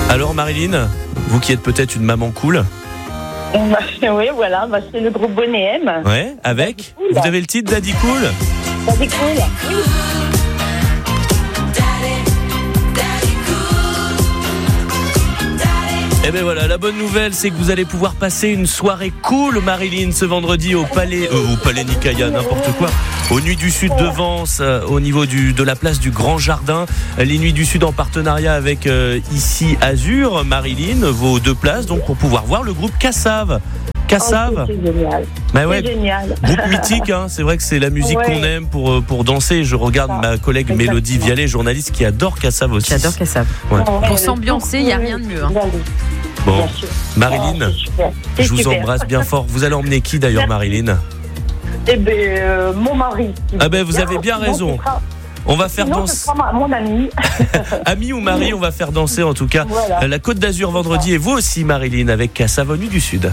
Alors Marilyn, vous qui êtes peut-être une maman cool. Oui, voilà, c'est le groupe Bonnet M. Ouais, avec cool. Vous avez le titre Daddy Cool. Daddy Cool, oui. Et bien voilà, la bonne nouvelle, c'est que vous allez pouvoir passer une soirée cool, Marilyn, ce vendredi au Palais Nicaïa, n'importe quoi. Aux Nuits du Sud de Vence, au niveau de la place du Grand Jardin. Les Nuits du Sud en partenariat avec ici Azur, Marilyn, vos 2 places, donc pour pouvoir voir le groupe Cassave. Cassave. C'est génial. Bah ouais, c'est génial. Groupe mythique, hein. C'est vrai que c'est la musique qu'on aime pour danser. Je regarde ma collègue Mélodie Vialet, journaliste qui adore Cassave aussi. J'adore Cassave. Ouais. Pour s'ambiancer, il n'y a rien de mieux. Hein. Bon, Marilyn, je vous embrasse bien fort. Vous allez emmener qui d'ailleurs, Marilyn ? Eh bien, mon mari. Ah ben, vous avez bien raison. On va faire danser. Mon ami. Ami ou mari, on va faire danser en tout cas. Voilà. La Côte d'Azur vendredi et vous aussi, Marilyn, avec Cassave aux Nuits du Sud.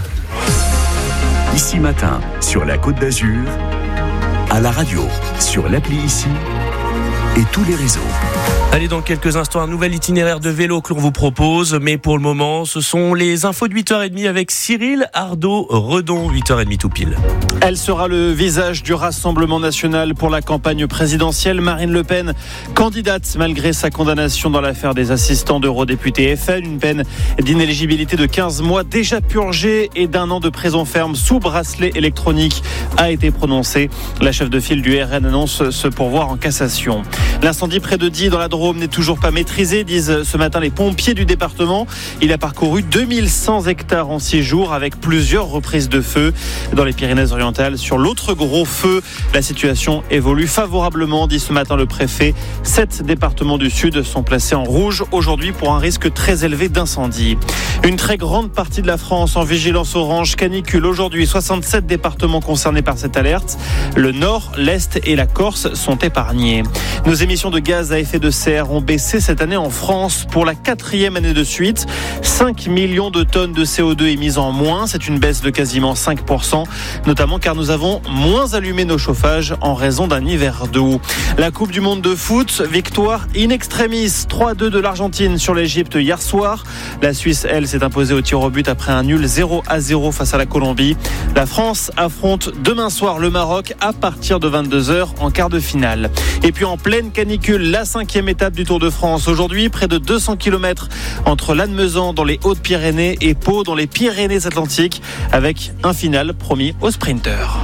Ici Matin, sur la Côte d'Azur, à la radio, sur l'appli Ici et tous les réseaux. Allez, dans quelques instants, un nouvel itinéraire de vélo que l'on vous propose. Mais pour le moment, ce sont les infos de 8h30 avec Cyril Ardo-Redon, 8h30 tout pile. Elle sera le visage du Rassemblement national pour la campagne présidentielle. Marine Le Pen, candidate malgré sa condamnation dans l'affaire des assistants d'eurodéputés FN. Une peine d'inéligibilité de 15 mois déjà purgée et d'1 an de prison ferme sous bracelet électronique a été prononcée. La chef de file du RN annonce se pourvoir en cassation. L'incendie près de Die dans la Drôme n'est toujours pas maîtrisé, disent ce matin les pompiers du département. Il a parcouru 2100 hectares en 6 jours avec plusieurs reprises de feu. Dans les Pyrénées-Orientales, sur l'autre gros feu, la situation évolue favorablement, dit ce matin le préfet. 7 départements du Sud sont placés en rouge aujourd'hui pour un risque très élevé d'incendie. Une très grande partie de la France en vigilance orange canicule aujourd'hui. 67 départements concernés par cette alerte. Le Nord, l'Est et la Corse sont épargnés. Nos émissions de gaz à effet de serre ont baissé cette année en France pour la 4e année de suite. 5 millions de tonnes de CO2 émises en moins. C'est une baisse de quasiment 5%, notamment car nous avons moins allumé nos chauffages en raison d'un hiver doux. La Coupe du Monde de foot, victoire in extremis, 3-2 de l'Argentine sur l'Égypte hier soir. La Suisse, elle, s'est imposée au tir au but après un nul 0-0 face à la Colombie. La France affronte demain soir le Maroc à partir de 22h en quart de finale. Et puis en pleine canicule, la 5e étape du Tour de France. Aujourd'hui, près de 200 km entre Lannemezan dans les Hautes-Pyrénées et Pau dans les Pyrénées-Atlantiques, avec un final promis aux sprinteurs.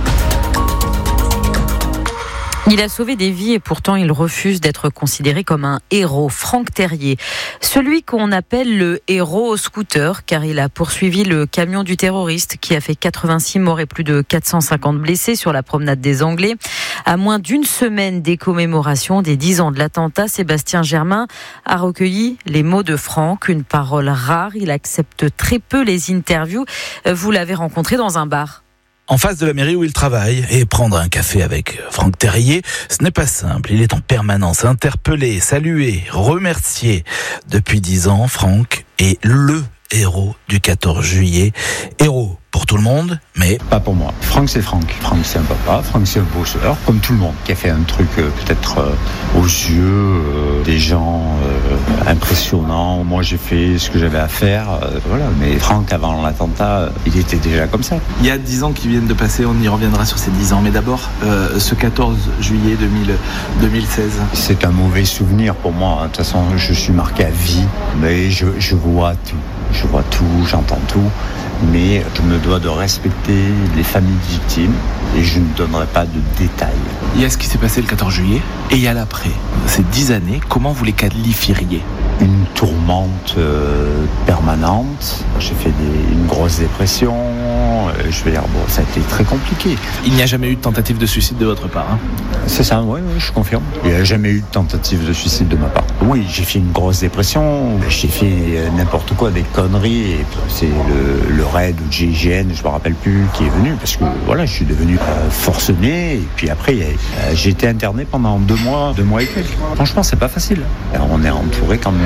Il a sauvé des vies et pourtant il refuse d'être considéré comme un héros. Franck Terrier, celui qu'on appelle le héros au scooter, car il a poursuivi le camion du terroriste qui a fait 86 morts et plus de 450 blessés sur la promenade des Anglais. À moins d'une semaine des commémorations des 10 ans de l'attentat, Sébastien Germain a recueilli les mots de Franck, une parole rare. Il accepte très peu les interviews. Vous l'avez rencontré dans un bar. En face de la mairie où il travaille, et prendre un café avec Franck Terrier, ce n'est pas simple. Il est en permanence interpellé, salué, remercié. Depuis 10 ans, Franck est le héros du 14 juillet. Héros pour tout le monde, mais pas pour moi. Franck, c'est Franck. Franck, c'est un papa. Franck, c'est un bosseur, comme tout le monde, qui a fait un truc peut-être aux yeux des gens impressionnant. Moi, j'ai fait ce que j'avais à faire. Voilà. Mais Franck, avant l'attentat, il était déjà comme ça. Il y a 10 ans qui viennent de passer, on y reviendra sur ces 10 ans. Mais d'abord, ce 14 juillet 2016. C'est un mauvais souvenir pour moi. De toute façon, je suis marqué à vie. Mais je vois tout. Je vois tout, j'entends tout. Mais je me dois de respecter les familles victimes et je ne donnerai pas de détails. Il y a ce qui s'est passé le 14 juillet et il y a l'après. Ces 10 années, comment vous les qualifieriez ? Une tourmente permanente. J'ai fait une grosse dépression. Je veux dire, bon, ça a été très compliqué. Il n'y a jamais eu de tentative de suicide de votre part, hein ? C'est ça, oui, je confirme. Il n'y a jamais eu de tentative de suicide de ma part. Oui, j'ai fait une grosse dépression. J'ai fait n'importe quoi, des conneries. Et c'est le raid ou le GIGN, je ne me rappelle plus, qui est venu. Parce que voilà, je suis devenu forcené. Et puis après, j'ai été interné pendant 2 mois et quelques. Franchement, c'est pas facile. Alors, on est entouré quand même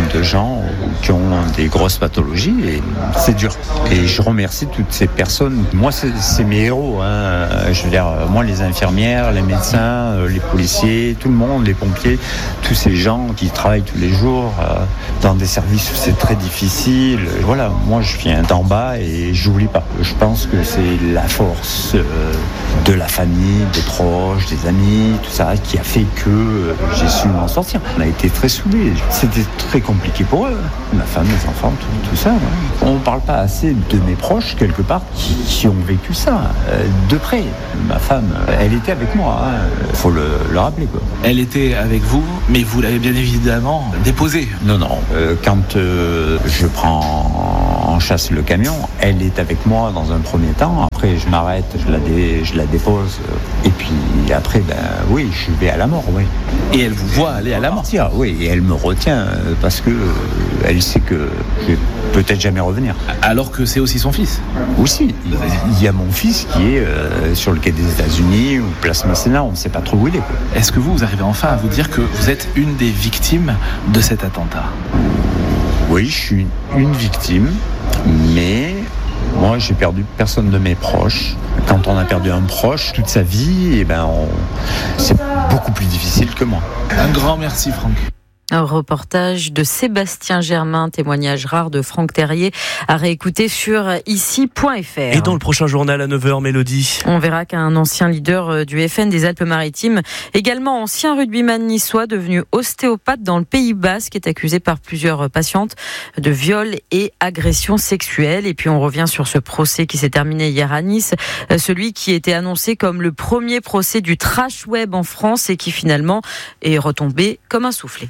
de gens qui ont des grosses pathologies et c'est dur. Et je remercie toutes ces personnes. Moi, c'est mes héros. Je veux dire, moi, les infirmières, les médecins, les policiers, tout le monde, les pompiers, tous ces gens qui travaillent tous les jours dans des services où c'est très difficile. Voilà, moi, je viens d'en bas et j'oublie pas. Je pense que c'est la force de la famille, des proches, des amis, tout ça, qui a fait que j'ai su m'en sortir. On a été très soudés. C'était très compliqué pour eux. Ma femme, mes enfants, tout ça. Ouais. On ne parle pas assez de mes proches, quelque part, qui ont vécu ça, de près. Ma femme, elle était avec moi, faut le rappeler, quoi. Elle était avec vous, mais vous l'avez bien évidemment déposée. Non, quand je prends en chasse le camion, elle est avec moi dans un premier temps. Après, je m'arrête, je la dépose. Et puis après, oui, je vais à la mort, oui. Et elle vous voit aller à la mort. Oui, et elle me retient parce que elle sait que je vais peut-être jamais revenir. Alors que c'est aussi son fils. Aussi. Il y a mon fils qui est sur le quai des États-Unis ou place Masséna, on ne sait pas trop où il est, quoi. Est-ce que vous arrivez enfin à vous dire que vous êtes une des victimes de cet attentat ? Oui, je suis une victime, mais moi, j'ai perdu personne de mes proches. Quand on a perdu un proche toute sa vie, c'est beaucoup plus difficile que moi. Un grand merci, Franck. Un reportage de Sébastien Germain, témoignage rare de Franck Terrier, à réécouter sur ici.fr. Et dans le prochain journal à 9h, Mélodie, on verra qu'un ancien leader du FN des Alpes-Maritimes, également ancien rugbyman niçois, devenu ostéopathe dans le Pays Basque, est accusé par plusieurs patientes de viol et agression sexuelle. Et puis on revient sur ce procès qui s'est terminé hier à Nice, celui qui était annoncé comme le premier procès du trash web en France et qui finalement est retombé comme un soufflet.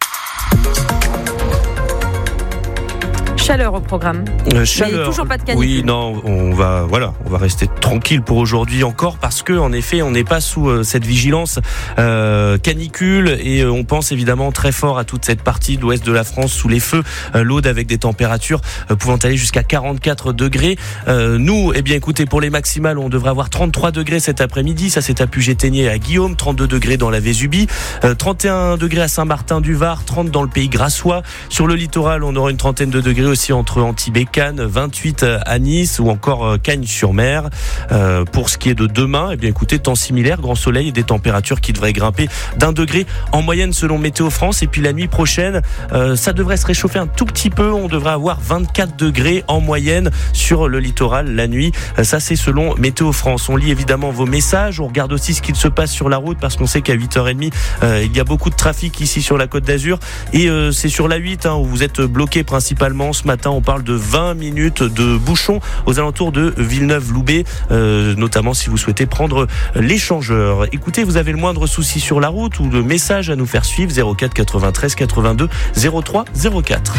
Chaleur au programme. Chaleur. Mais toujours pas de canicule. Oui, non, on va rester tranquille pour aujourd'hui encore parce que, en effet, on n'est pas sous cette vigilance canicule et on pense évidemment très fort à toute cette partie de l'ouest de la France sous les feux, l'Aude avec des températures pouvant aller jusqu'à 44 degrés. Nous, écoutez, pour les maximales, on devrait avoir 33 degrés cet après-midi. Ça, c'est à Puget-Théniers et à Guillaume, 32 degrés dans la Vésubie, 31 degrés à Saint-Martin-du-Var, 30 dans le Pays Grassois. Sur le littoral, on aura une trentaine de degrés aussi entre Antibes et Cannes, 28 à Nice ou encore Cagnes-sur-Mer. Pour ce qui est de demain, écoutez, temps similaire, grand soleil et des températures qui devraient grimper d'1 degré en moyenne selon Météo France. Et puis la nuit prochaine, ça devrait se réchauffer un tout petit peu. On devrait avoir 24 degrés en moyenne sur le littoral la nuit. Ça, c'est selon Météo France. On lit évidemment vos messages. On regarde aussi ce qu'il se passe sur la route parce qu'on sait qu'à 8h30, il y a beaucoup de trafic ici sur la Côte d'Azur. Et c'est sur la 8 où vous êtes bloqué principalement. Ce matin, on parle de 20 minutes de bouchons aux alentours de Villeneuve-Loubet, notamment si vous souhaitez prendre l'échangeur. Écoutez, vous avez le moindre souci sur la route ou de message à nous faire suivre, 04 93 82 03 04.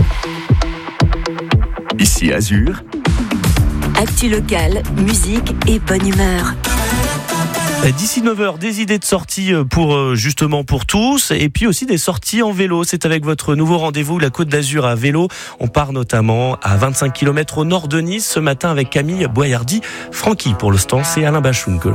Ici Azur. Actu locale, musique et bonne humeur. D'ici 9h, des idées de sortie justement pour tous et puis aussi des sorties en vélo. C'est avec votre nouveau rendez-vous, la Côte d'Azur à vélo. On part notamment à 25 km au nord de Nice ce matin avec Camille Boyardi. Francky, pour l'instant, c'est Alain Bachoun que l'on